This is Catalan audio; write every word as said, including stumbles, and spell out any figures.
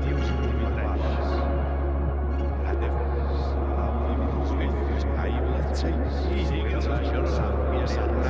objectius individuals. La defensa, ahí, let's say, easy,